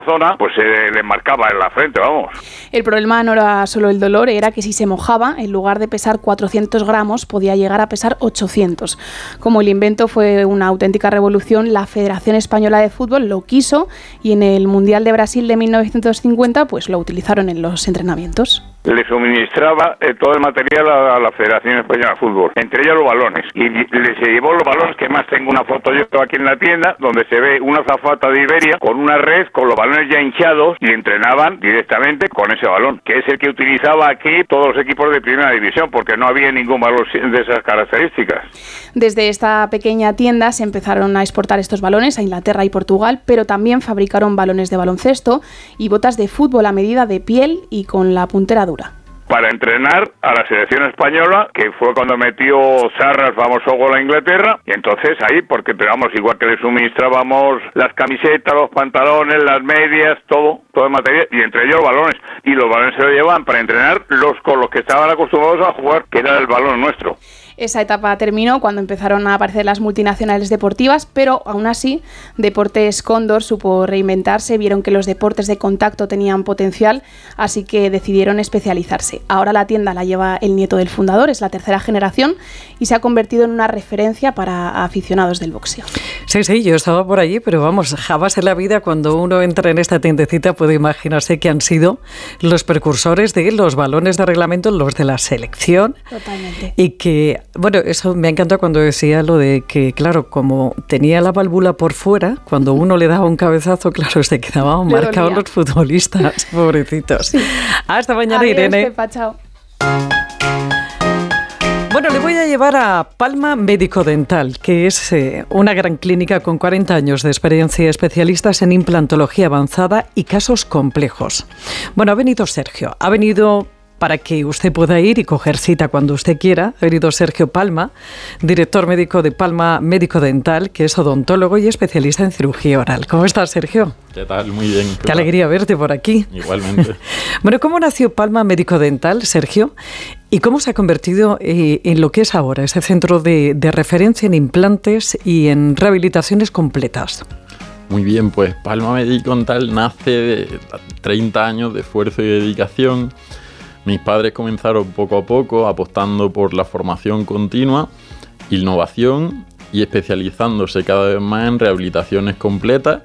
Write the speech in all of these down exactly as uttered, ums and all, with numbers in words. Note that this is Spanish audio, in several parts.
zona, pues se le marcaba en la frente, vamos. El problema no era solo el dolor, era que si se mojaba, en lugar de pesar cuatrocientos gramos, podía llegar a pesar ochocientos. Como el invento fue una auténtica revolución, la Federación Española de Fútbol lo quiso y en el Mundial de Brasil de mil novecientos cincuenta pues lo utilizaron en los entrenamientos. Le suministraba eh, todo el material a, a la Federación Española de Fútbol, entre ellos los balones. Y le se llevó los balones, que más tengo una foto yo aquí en la tienda, donde se ve una azafata de Iberia con una red, con los balones ya hinchados, y entrenaban directamente con ese balón, que es el que utilizaba aquí todos los equipos de primera división, porque no había ningún balón de esas características. Desde esta pequeña tienda se empezaron a exportar estos balones a Inglaterra y Portugal, pero también fabricaron balones de baloncesto y botas de fútbol a medida de piel y con la puntera dura. Para entrenar a la selección española, que fue cuando metió Sarra el famoso gol a Inglaterra, y entonces ahí, porque digamos, igual que le suministrábamos las camisetas, los pantalones, las medias, todo, todo el material, y entre ellos balones, y los balones se lo llevaban para entrenar los con los que estaban acostumbrados a jugar, que era el balón nuestro. Esa etapa terminó cuando empezaron a aparecer las multinacionales deportivas, pero aún así, Deportes Cóndor supo reinventarse, vieron que los deportes de contacto tenían potencial, así que decidieron especializarse. Ahora la tienda la lleva el nieto del fundador, es la tercera generación, y se ha convertido en una referencia para aficionados del boxeo. Sí, sí, yo estaba por allí, pero vamos, jamás en la vida cuando uno entra en esta tiendecita puede imaginarse que han sido los precursores de los balones de reglamento, los de la selección. Totalmente. Y que, bueno, eso me encanta cuando decía lo de que, claro, como tenía la válvula por fuera, cuando uno le daba un cabezazo, claro, se quedaban Le marcados dolía. los futbolistas, pobrecitos. Sí. Hasta mañana, Adiós, Irene. Pepa, chao. Bueno, le voy a llevar a Palma Médico Dental, que es eh, una gran clínica con cuarenta años de experiencia, especialistas en implantología avanzada y casos complejos. Bueno, ha venido Sergio, ha venido para que usted pueda ir y coger cita cuando usted quiera. Ha venido Sergio Palma, director médico de Palma Médico Dental, que es odontólogo y especialista en cirugía oral. ¿Cómo estás, Sergio? ¿Qué tal? Muy bien. Qué, Qué alegría verte por aquí. Igualmente. Bueno, ¿cómo nació Palma Médico Dental, Sergio? ¿Y cómo se ha convertido eh, en lo que es ahora, ese centro de, de referencia en implantes y en rehabilitaciones completas? Muy bien, pues Palma Médico Dental nace de treinta años de esfuerzo y dedicación. Mis padres comenzaron poco a poco apostando por la formación continua, innovación y especializándose cada vez más en rehabilitaciones completas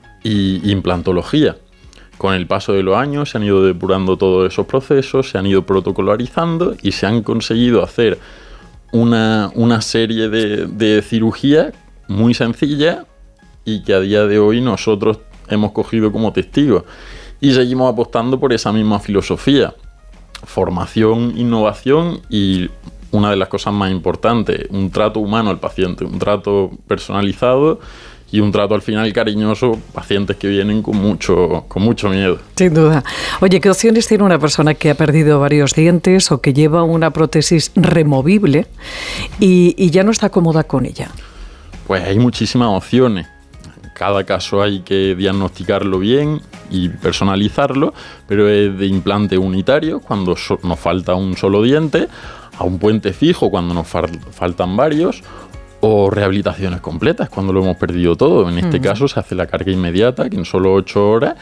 y implantología. Con el paso de los años se han ido depurando todos esos procesos, se han ido protocolarizando y se han conseguido hacer una, una serie de, de cirugías muy sencillas y que a día de hoy nosotros hemos cogido como testigos. Y seguimos apostando por esa misma filosofía. Formación, innovación y una de las cosas más importantes, un trato humano al paciente, un trato personalizado y un trato al final cariñoso, pacientes que vienen con mucho, con mucho miedo. Sin duda. Oye, ¿qué opciones tiene una persona que ha perdido varios dientes o que lleva una prótesis removible y, y ya no está cómoda con ella? Pues hay muchísimas opciones. Cada caso hay que diagnosticarlo bien y personalizarlo, pero es de implante unitario cuando so- nos falta un solo diente, a un puente fijo cuando nos fal- faltan varios, o rehabilitaciones completas cuando lo hemos perdido todo. En este uh-huh. caso se hace la carga inmediata, que en solo ocho horas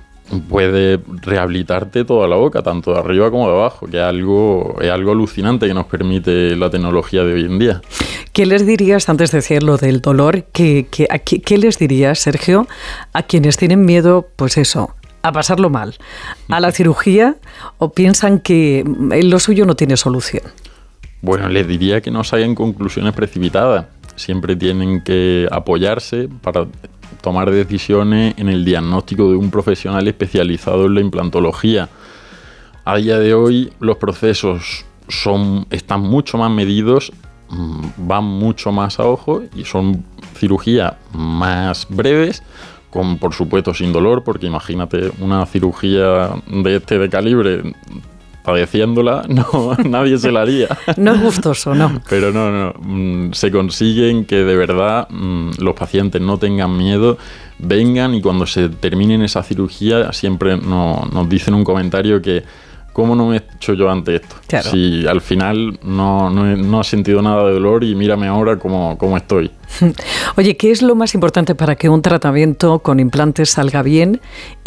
puede rehabilitarte toda la boca, tanto de arriba como de abajo, que es algo, es algo alucinante que nos permite la tecnología de hoy en día. ¿Qué les dirías, antes de decir lo del dolor, que, que, a, qué, qué les dirías, Sergio, a quienes tienen miedo, pues eso, a pasarlo mal, a la cirugía, o piensan que lo suyo no tiene solución? Bueno, les diría que no salgan conclusiones precipitadas. Siempre tienen que apoyarse para tomar decisiones en el diagnóstico de un profesional especializado en la implantología. A día de hoy los procesos son, están mucho más medidos, van mucho más a ojo y son cirugías más breves, con por supuesto sin dolor, porque imagínate una cirugía de este de calibre padeciéndola, no, nadie se la haría. No es gustoso, ¿no? Pero no, no, se consiguen que de verdad los pacientes no tengan miedo, vengan y cuando se terminen esa cirugía siempre nos, nos dicen un comentario que ¿cómo no me he hecho yo antes esto? Claro. Si al final no, no, he, no he sentido nada de dolor y mírame ahora cómo, cómo estoy. Oye, ¿qué es lo más importante para que un tratamiento con implantes salga bien